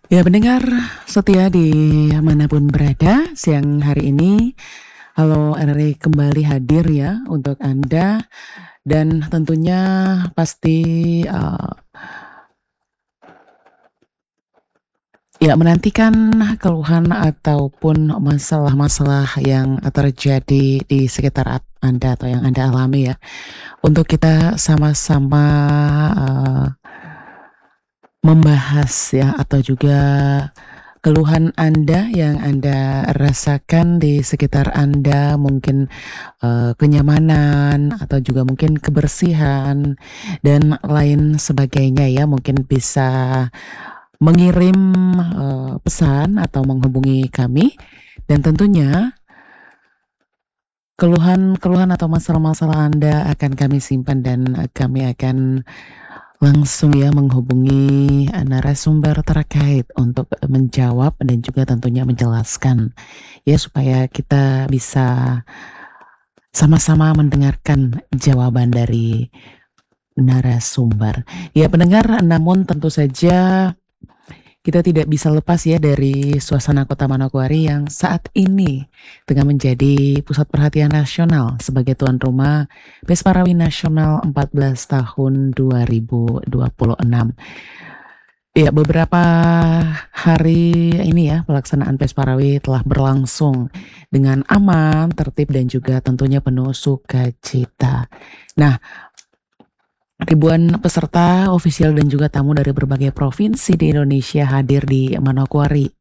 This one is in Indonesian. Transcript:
Ya, pendengar setia di manapun berada, siang hari ini, Halo RRI kembali hadir ya untuk Anda dan tentunya pasti, ya menantikan keluhan ataupun masalah-masalah yang terjadi di sekitar Anda atau yang Anda alami ya, untuk kita sama-sama, eee, membahas ya atau juga keluhan Anda yang Anda rasakan di sekitar Anda mungkin, kenyamanan atau juga mungkin kebersihan dan lain sebagainya ya, mungkin bisa mengirim, pesan atau menghubungi kami dan tentunya keluhan-keluhan atau masalah-masalah Anda akan kami simpan dan, kami akan langsung ya menghubungi, narasumber terkait untuk, menjawab dan juga tentunya menjelaskan, ya supaya kita bisa sama-sama mendengarkan jawaban dari narasumber. Ya pendengar, namun tentu saja kita tidak bisa lepas ya dari suasana Kota Manokwari yang saat ini tengah menjadi pusat perhatian nasional sebagai tuan rumah Pesparawi Nasional 14 tahun 2026. Ya, beberapa hari ini ya, pelaksanaan Pesparawi telah berlangsung dengan aman, tertib, dan juga tentunya penuh sukacita. Nah, ribuan peserta, ofisial, dan juga tamu dari berbagai provinsi di Indonesia hadir di Manokwari